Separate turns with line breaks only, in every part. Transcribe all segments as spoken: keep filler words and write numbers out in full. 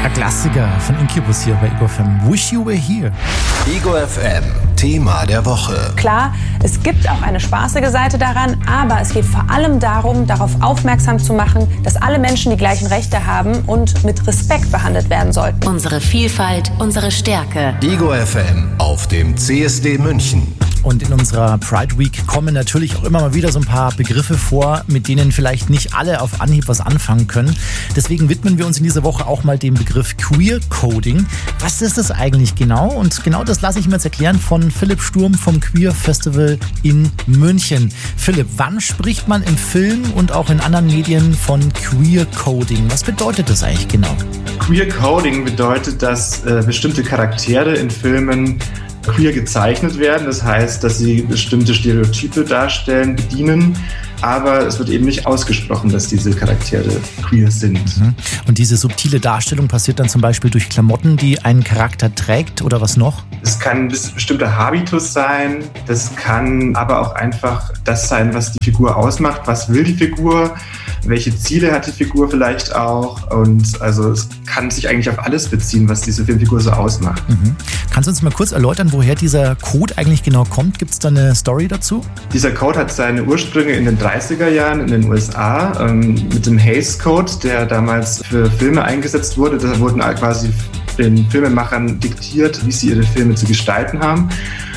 Ein Klassiker von Incubus hier bei Ego F M. Wish You Were Here.
Ego F M, Thema der Woche.
Klar, es gibt auch eine spaßige Seite daran, aber es geht vor allem darum, darauf aufmerksam zu machen, dass alle Menschen die gleichen Rechte haben und mit Respekt behandelt werden sollten.
Unsere Vielfalt, unsere Stärke.
Ego F M auf dem C S D München.
Und in unserer Pride Week kommen natürlich auch immer mal wieder so ein paar Begriffe vor, mit denen vielleicht nicht alle auf Anhieb was anfangen können. Deswegen widmen wir uns in dieser Woche auch mal dem Begriff Queer Coding. Was ist das eigentlich genau? Und genau das lasse ich mir jetzt erklären von Philipp Sturm vom Queer Festival in München. Philipp, wann spricht man im Film und auch in anderen Medien von Queer Coding? Was bedeutet das eigentlich genau?
Queer Coding bedeutet, dass äh, bestimmte Charaktere in Filmen queer gezeichnet werden. Das heißt, dass sie bestimmte Stereotype darstellen, bedienen. Aber es wird eben nicht ausgesprochen, dass diese Charaktere queer sind.
Und diese subtile Darstellung passiert dann zum Beispiel durch Klamotten, die ein Charakter trägt oder was noch?
Es kann ein bestimmter Habitus sein. Das kann aber auch einfach das sein, was die Figur ausmacht. Was will die Figur? Welche Ziele hat die Figur vielleicht auch? Und also es kann sich eigentlich auf alles beziehen, was diese Filmfigur so ausmacht.
Mhm. Kannst du uns mal kurz erläutern, woher dieser Code eigentlich genau kommt? Gibt es da eine Story dazu?
Dieser Code hat seine Ursprünge in den dreißiger Jahren in den U S A ähm, mit dem Hays Code, der damals für Filme eingesetzt wurde. Da wurden quasi den Filmemachern diktiert, wie sie ihre Filme zu gestalten haben.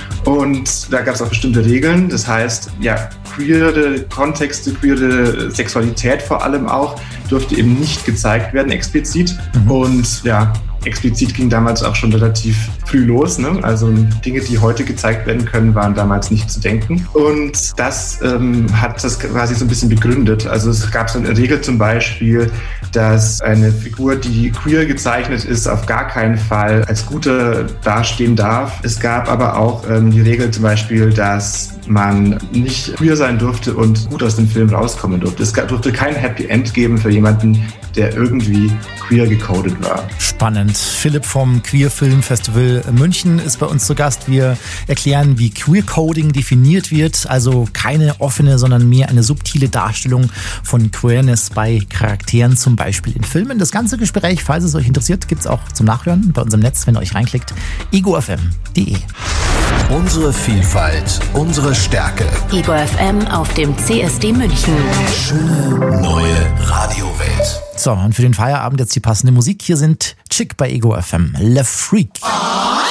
Und da gab es auch bestimmte Regeln. Das heißt, ja, queere Kontexte, queere Sexualität vor allem auch, durfte eben nicht gezeigt werden, explizit. Mhm. Und ja, explizit ging damals auch schon relativ früh los. Ne? Also Dinge, die heute gezeigt werden können, waren damals nicht zu denken. Und das ähm, hat das quasi so ein bisschen begründet. Also es gab so eine Regel zum Beispiel, dass eine Figur, die queer gezeichnet ist, auf gar keinen Fall als Gute dastehen darf. Es gab aber auch ähm, die Regel zum Beispiel, dass man nicht queer sein durfte und gut aus dem Film rauskommen durfte. Es durfte kein Happy End geben für jemanden, der irgendwie queer gecodet war.
Spannend. Philipp vom Queer Film Festival München ist bei uns zu Gast. Wir erklären, wie Queer Coding definiert wird. Also keine offene, sondern mehr eine subtile Darstellung von Queerness bei Charakteren, zum Beispiel in Filmen. Das ganze Gespräch, falls es euch interessiert, gibt es auch zum Nachhören bei unserem Netz, wenn ihr euch reinklickt. ego f m punkt d e.
Unsere Vielfalt, unsere Stärke.
Ego F M auf dem C S D München.
Schöne neue Radiowelt.
So, und für den Feierabend jetzt die passende Musik. Hier sind Chick bei Ego F M. Le Freak.